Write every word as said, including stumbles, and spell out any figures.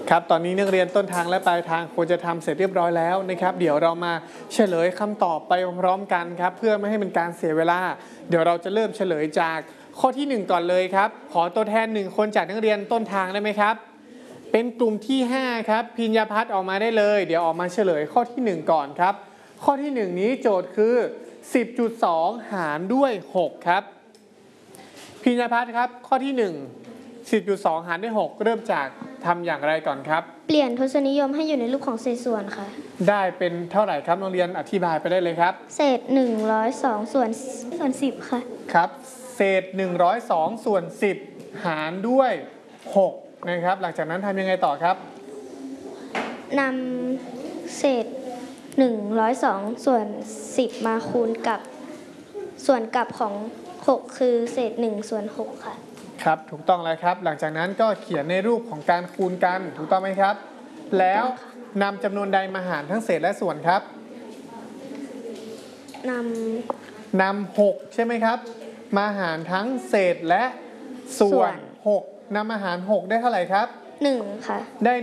ครับตอนนี้นักเรียนต้นทางและปลายทางควรจะทำเสร็จเรียบร้อยแล้วนะครับเดี๋ยวเรามาเฉลยคำตอบไปพร้อมกันครับเพื่อไม่ให้เป็นการเสียเวลาเดี๋ยวเราจะเริ่มเฉลยจากข้อที่หนึ่งก่อนเลยครับขอตัวแทนหนึ่งคนจากนักเรียนต้นทางได้ไหมครับเป็นกลุ่มที่ห้าครับพิญญาพัฒน์ออกมาได้เลยเดี๋ยวออกมาเฉลยข้อที่หนึ่งก่อนครับข้อที่หนึ่งนี้โจทย์คือ สิบจุดสอง หารด้วยหกครับพิญญาพัฒน์ครับข้อที่หนึ่ง สิบจุดสอง หารด้วยหกเริ่มจากทำอย่างไรก่อนครับเปลี่ยนทศนิยมให้อยู่ในรูปของเศษส่วนค่ะได้เป็นเท่าไหร่ครับโรงเรียนอธิบายไปได้เลยครับเศษหนึ่งร้อยสองส่วนส่วนสิบค่ะครับเศษหนึ่งร้อยสองส่วนสิบหารด้วยหกนะครับหลังจากนั้นทำยังไงต่อครับนำเศษหนึ่งร้อยสองส่วนสิบมาคูณกับส่วนกลับของหกคือเศษหนึ่งส่วนหกค่ะครับถูกต้องแล้วครับหลังจากนั้นก็เขียนในรูปของการคูณกันถูกต้องไหมครับแล้วนำจำนวนใดมาหารทั้งเศษและส่วนครับนำนำหกใช่ไหมครับมาหารทั้งเศษและส่วนหกนำมาหารหกได้เท่าไหร่ครับหนึ่งค่ะได้